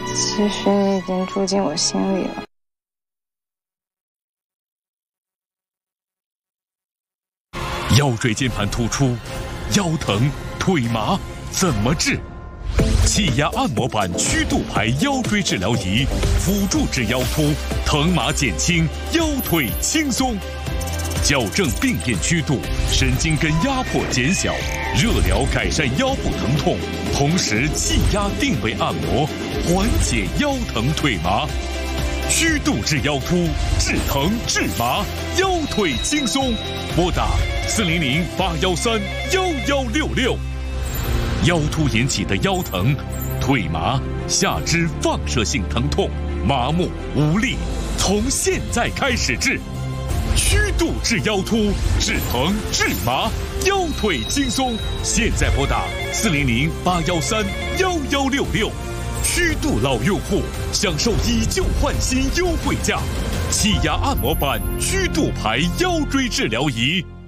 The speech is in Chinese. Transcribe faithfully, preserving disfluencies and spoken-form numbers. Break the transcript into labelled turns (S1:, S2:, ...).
S1: 其实你已经住进我心里了。
S2: 腰椎间盘突出、腰疼、腿麻怎么治？气压按摩板曲度排腰椎治疗仪，辅助治腰突，疼麻减轻，腰腿轻松。矫正病变曲度，神经根压迫减小，热疗改善腰部疼痛，同时气压定位按摩，缓解腰疼腿麻。曲度治腰突，治疼治麻，腰腿轻松。拨打四零零八幺三幺幺六六。腰突引起的腰疼、腿麻、下肢放射性疼痛、麻木无力，从现在开始治。曲度治腰突，治疼治麻，腰腿轻松。现在拨打四零零八幺三幺幺六六。曲度老用户享受以旧换新优惠价，气压按摩板曲度排腰椎治疗仪。